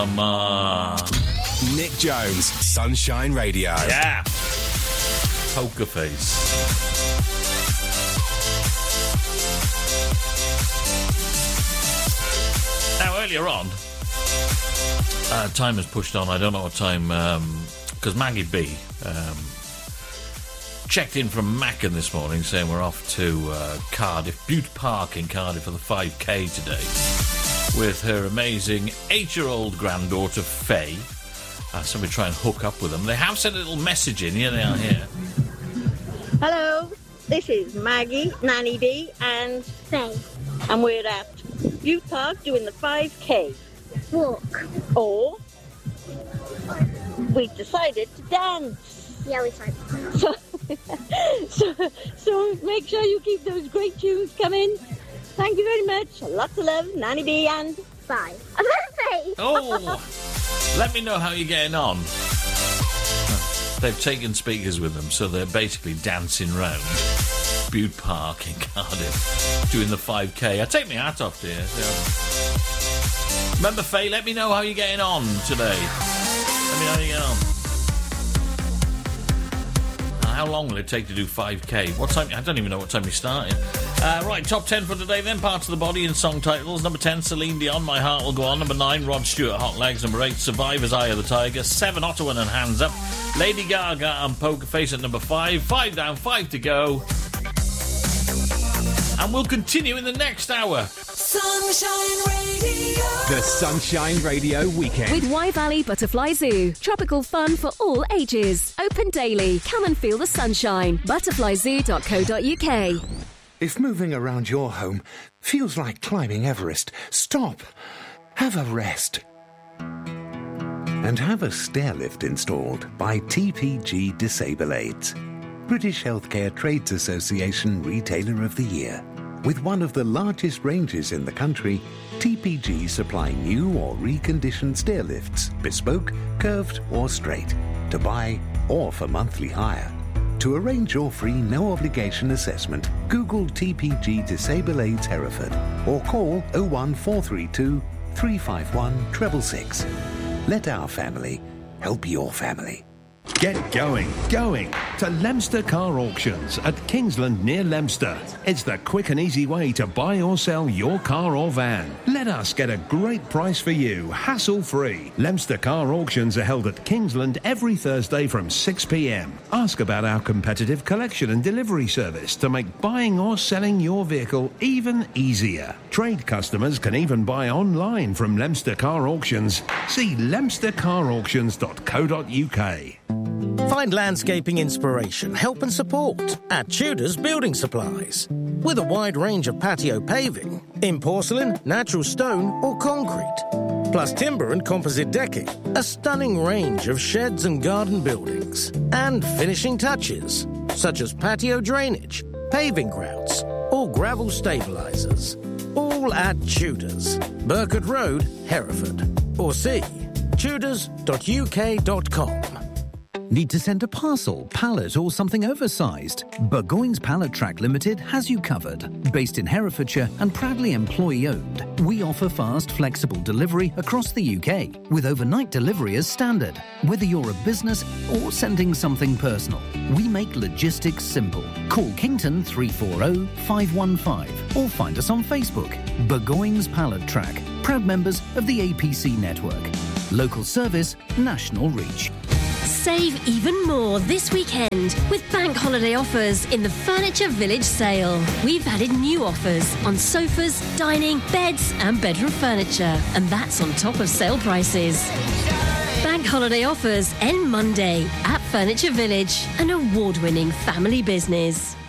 Nick Jones, Sunshine Radio. Yeah. Poker Face. Now, earlier on, time has pushed on. I don't know what time, because Maggie B checked in from Mackin this morning saying we're off to Cardiff, Bute Park in Cardiff for the 5K today with her amazing 8-year-old granddaughter, Faye. So we try and hook up with them. They have sent a little message in. Here they are here. Hello, this is Maggie, Nanny B and Faye. And we're at Bute Park doing the 5K. Walk. Or we decided to dance. Yeah, we tried. So make sure you keep those great tunes coming. Thank you very much. Lots of love, Nanny B and Bye. Oh, let me know how you're getting on. They've taken speakers with them, so they're basically dancing round Bute Park in Cardiff, doing the 5K. I take my hat off, dear. Remember, Faye, let me know how you're getting on today. Let me know how you get on. How long will it take to do 5K? What time? I don't even know what time we started. Right, top 10 for today then. Parts of the Body and song titles. Number 10, Celine Dion, My Heart Will Go On. Number 9, Rod Stewart, Hot Legs. Number 8, Survivor's Eye of the Tiger. 7, Ottawan and Hands Up. Lady Gaga and Poker Face at number 5. 5 down, 5 to go. And we'll continue in the next hour. Sunshine Radio. The Sunshine Radio Weekend. With Y Valley Butterfly Zoo. Tropical fun for all ages. Open daily. Come and feel the sunshine. Butterflyzoo.co.uk. If moving around your home feels like climbing Everest, stop. Have a rest. And have a stair lift installed by TPG Disable Aids, British Healthcare Trades Association Retailer of the Year. With one of the largest ranges in the country, TPG supply new or reconditioned stair lifts, bespoke, curved or straight, to buy or for monthly hire. To arrange your free no-obligation assessment, Google TPG Disable Aids Hereford or call 01432 351 666. Let our family help your family. Get going to Leicester Car Auctions at Kingsland near Leicester. It's the quick and easy way to buy or sell your car or van. Let us get a great price for you, hassle-free. Leicester Car Auctions are held at Kingsland every Thursday from 6 p.m. Ask about our competitive collection and delivery service to make buying or selling your vehicle even easier. Trade customers can even buy online from Leicester Car Auctions. See leicestercarauctions.co.uk. Find landscaping inspiration, help and support at Tudor's Building Supplies. With a wide range of patio paving, in porcelain, natural stone or concrete. Plus timber and composite decking, a stunning range of sheds and garden buildings. And finishing touches, such as patio drainage, paving grouts or gravel stabilisers. All at Tudor's, Burkett Road, Hereford. Or see tudors.uk.com. Need to send a parcel, pallet or something oversized? Burgoyne's Pallet Track Limited has you covered. Based in Herefordshire and proudly employee-owned, we offer fast, flexible delivery across the UK with overnight delivery as standard. Whether you're a business or sending something personal, we make logistics simple. Call Kington 340 515 or find us on Facebook. Burgoyne's Pallet Track, proud members of the APC network. Local service, national reach. Save even more this weekend with bank holiday offers in the Furniture Village sale. We've added new offers on sofas, dining, beds and bedroom furniture. And that's on top of sale prices. Bank holiday offers end Monday at Furniture Village, an award-winning family business.